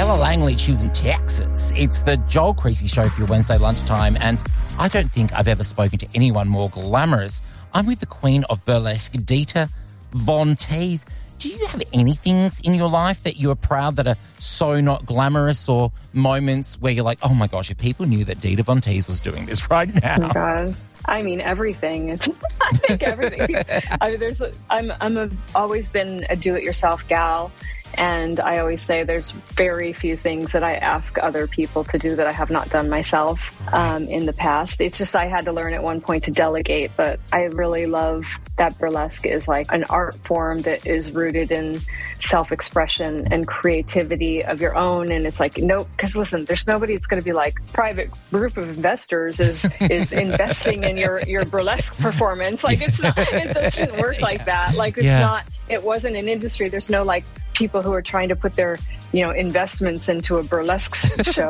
Ella Langley, she was in Texas. It's the Joel Creasy Show for your Wednesday lunchtime, and I don't think I've ever spoken to anyone more glamorous. I'm with the queen of burlesque, Dita Von Teese. Do you have any things in your life that you are proud that are so not glamorous, or moments where you're like, oh my gosh, if people knew that Dita Von Teese was doing this right now? Oh God. I mean, everything. I think everything. I've always been a do-it-yourself gal, and I always say there's very few things that I ask other people to do that I have not done myself in the past. It's just I had to learn at one point to delegate, but I really love that burlesque is like an art form that is rooted in self-expression and creativity of your own. And it's like, nope, because listen, there's nobody that's going to be like, private group of investors is investing in your burlesque performance. Like it doesn't work like that. Like it wasn't an industry. There's no like people who are trying to put their, investments into a burlesque show,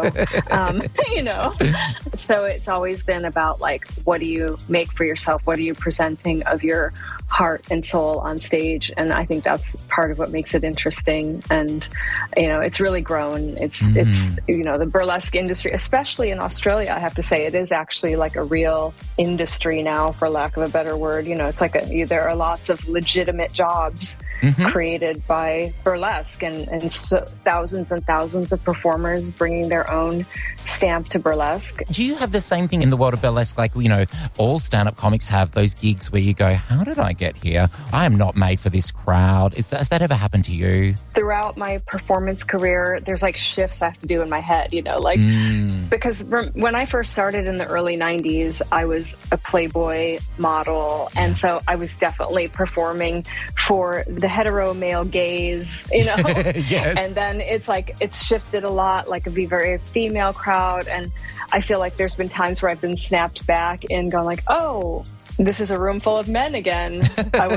So it's always been about like, what do you make for yourself? What are you presenting of your heart and soul on stage? And I think that's part of what makes it interesting. And, it's really grown. It's the burlesque industry, especially in Australia, I have to say, it is actually like a real industry now, for lack of a better word. It's like there are lots of legitimate jobs created by burlesque, and so thousands and thousands of performers bringing their own stamp to burlesque. Do you have the same thing in the world of burlesque? Like, all stand-up comics have those gigs where you go, how did I get here? I am not made for this crowd. Has that ever happened to you? Throughout my performance career, there's like shifts I have to do in my head, because when I first started in the early 90s, I was a Playboy model. And so I was definitely performing for the hetero male gaze, Yes. And then it's shifted a lot, like be very female crowd. And I feel like there's been times where I've been snapped back and gone like, oh, this is a room full of men again. I'm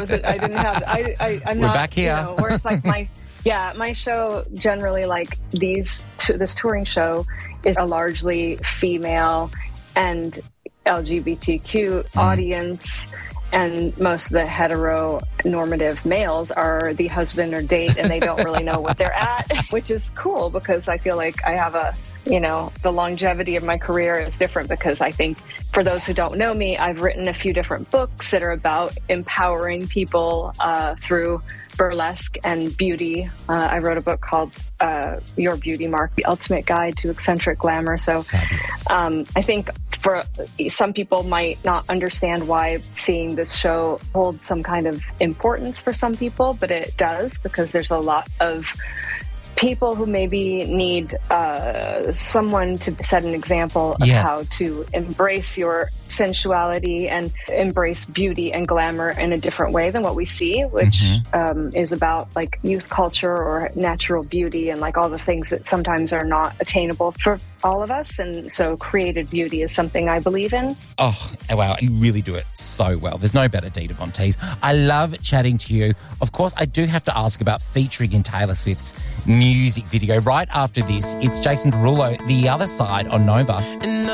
not back here. Where it's like my show generally, like this touring show is a largely female and LGBTQ audience. And most of the heteronormative males are the husband or date, and they don't really know what they're at, which is cool because I feel like I have the longevity of my career is different because I think for those who don't know me, I've written a few different books that are about empowering people through burlesque and beauty. I wrote a book called Your Beauty Mark, The Ultimate Guide to Eccentric Glamour. So I think for some people might not understand why seeing this show holds some kind of importance for some people, but it does, because there's a lot of people who maybe need someone to set an example of how to embrace your sensuality and embrace beauty and glamour in a different way than what we see, which is about like youth culture or natural beauty and like all the things that sometimes are not attainable for all of us. And so created beauty is something I believe in. Oh, wow. You really do it so well. There's no better Dita Von Teese. I love chatting to you. Of course, I do have to ask about featuring in Taylor Swift's music video. Right after this, it's Jason Derulo, The Other Side on Nova.